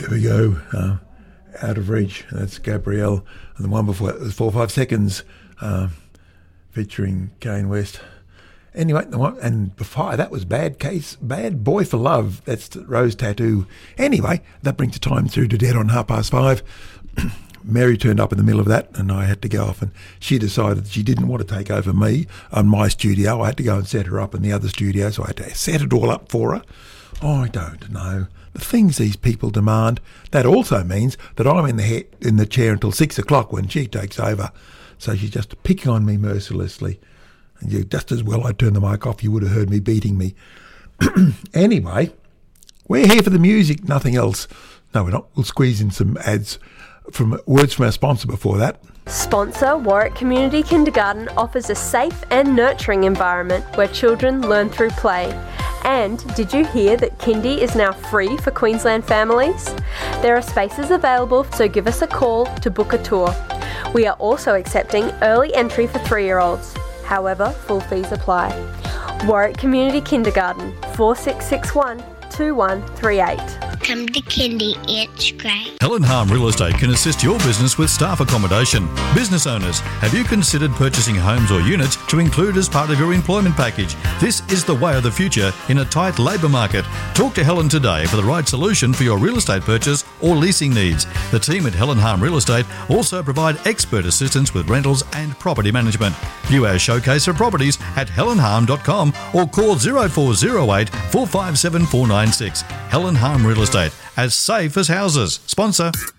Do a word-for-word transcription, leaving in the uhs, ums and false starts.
There we go. Uh, Out of Reach. That's Gabrielle. And the one before it was Four or Five Seconds, uh, featuring Kane West. Anyway, the one, and before that was Bad Case, Bad Boy for Love. That's Rose Tattoo. Anyway, that brings the time through to Dead on half past five. Mary turned up in the middle of that, and I had to go off, and she decided she didn't want to take over me on my studio. I had to go and set her up in the other studio, so I had to set it all up for her. Oh, I don't know. The things these people demand. That also means that I'm in the he- in the chair until six o'clock when she takes over. So she's just picking on me mercilessly. And you, just as well I turned the mic off, you would have heard me beating me. Anyway, we're here for the music, nothing else. No, we're not. We'll squeeze in some ads from words from our sponsor before that. Sponsor Warwick Community Kindergarten offers a safe and nurturing environment where children learn through play. And did you hear that Kindy is now free for Queensland families? There are spaces available, so give us a call to book a tour. We are also accepting early entry for three-year-olds. However, full fees apply. Warwick Community Kindergarten, four six six one, two one three eight. Come to Kindy, it's great. Helen Harm Real Estate can assist your business with staff accommodation. Business owners, have you considered purchasing homes or units to include as part of your employment package? This is the way of the future in a tight labour market. Talk to Helen today for the right solution for your real estate purchase or leasing needs. The team at Helen Harm Real Estate also provide expert assistance with rentals and property management. View our showcase for properties at helen harm dot com or call zero four zero eight, four five seven, four nine six. Helen Harm Real Estate, as safe as houses. Sponsor.